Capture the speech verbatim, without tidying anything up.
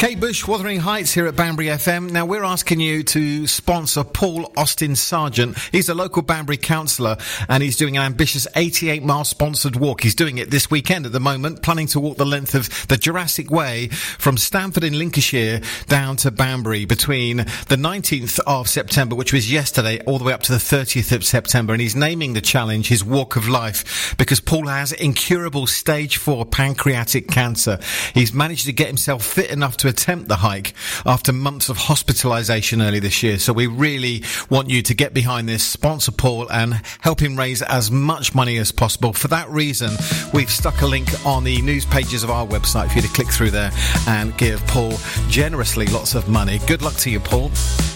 Kate Bush, Wuthering Heights here at Banbury F M. Now, we're asking you to sponsor Paul Austin Sargent. He's a local Banbury councillor and he's doing an ambitious eighty-eight mile sponsored walk. He's doing it this weekend at the moment, planning to walk the length of the Jurassic Way from Stamford in Lincolnshire down to Banbury between the nineteenth of September, which was yesterday, all the way up to the thirtieth of September. And he's naming the challenge his Walk of Life because Paul has incurable stage four pancreatic cancer. He's managed to get himself fit enough to attempt the hike after months of hospitalisation early this year. So we really want you to get behind this, sponsor Paul and help him raise as much money as possible. For that reason, we've stuck a link on the news pages of our website for you to click through there and give Paul generously lots of money. Good luck to you, Paul.